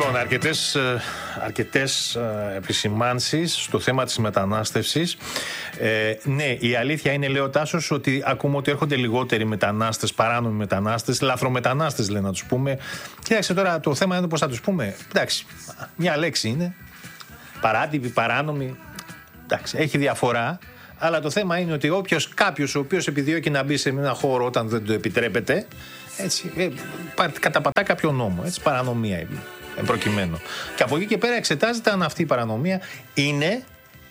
Λοιπόν, αρκετές επισημάνσεις στο θέμα της μετανάστευσης. Ναι, η αλήθεια είναι, λέει ο Τάσος, ότι ακούμε ότι έρχονται λιγότεροι μετανάστες, παράνομοι μετανάστες, λαθρομετανάστες, λέει να τους πούμε. Κοίταξε τώρα, το θέμα είναι πώς θα τους πούμε. Εντάξει, μια λέξη είναι. Παράτυπη, παράνομη. Εντάξει, έχει διαφορά. Αλλά το θέμα είναι ότι κάποιος ο οποίος επιδιώκει να μπει σε ένα χώρο όταν δεν το επιτρέπεται, έτσι, καταπατά κάποιο νόμο. Έτσι, παρανομία προκειμένου. Και από εκεί και πέρα εξετάζεται αν αυτή η παρανομία είναι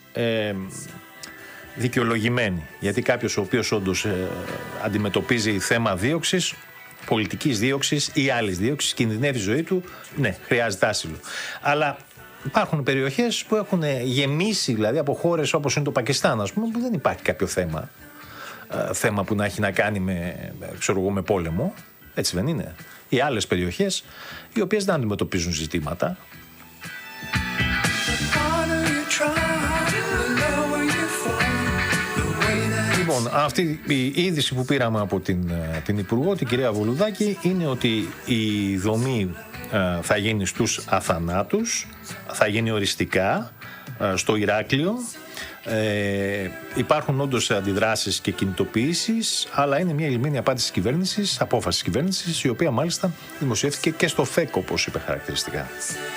δικαιολογημένη. Γιατί κάποιος ο οποίος όντως αντιμετωπίζει θέμα δίωξης, πολιτικής δίωξης ή άλλης δίωξης, κινδυνεύει η ζωή του, ναι, χρειάζεται άσυλο. Αλλά υπάρχουν περιοχές που έχουν γεμίσει, δηλαδή από χώρες όπως είναι το Πακιστάν, ας πούμε, που δεν υπάρχει κάποιο θέμα που να έχει να κάνει με πόλεμο. Έτσι δεν είναι? Ή άλλες περιοχές οι οποίες δεν αντιμετωπίζουν ζητήματα. Λοιπόν, αυτή η είδηση που πήραμε από την Υπουργό, την κυρία Βολουδάκη, είναι ότι η δομή θα γίνει στους αθανάτους, θα γίνει οριστικά στο Ηράκλειο. Υπάρχουν όντως αντιδράσεις και κινητοποιήσεις, αλλά είναι μια ηλυμένη απάντηση της απόφασης της κυβέρνησης, η οποία μάλιστα δημοσιεύτηκε και στο ΦΕΚ, όπως είπε χαρακτηριστικά.